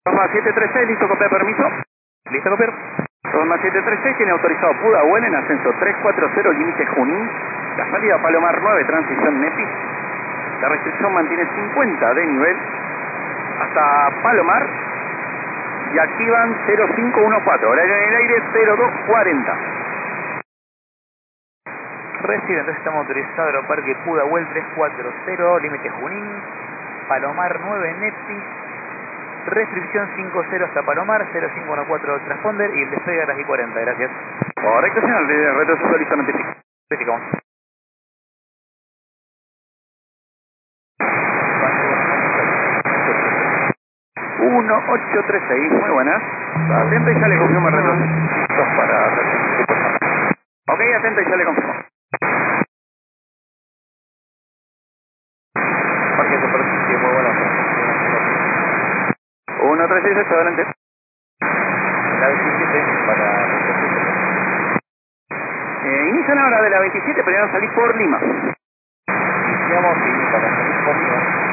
Toma 736, listo, copiar permiso. ¿Listo, copiar? Toma 736, tiene autorizado Pudahuel en ascenso 340, límite Junín. La salida a Palomar 9, transición Nepis. La restricción mantiene 50 de nivel hasta Palomar. Y activan 0514, horario en el aire 0240. Recibe, entonces estamos autorizados Aeroparque Pudahuel 340, límite Junín, Palomar 9, Nepis, restricción 50 hasta Palomar, 0514 transponder y el despegue a las I40, gracias. Correcto, señor, de retroceso listo, notifico. Verificamos. 1836, muy buenas. Atento y ya le confirmo el retroceso. Ok, atento y ya le confirmo. Parque superficie, muy buenas. 1368, adelante. La 27 para retroceso. Inician ahora de la 27, pero van a salir por Lima. Iniciamos y para salir por Lima.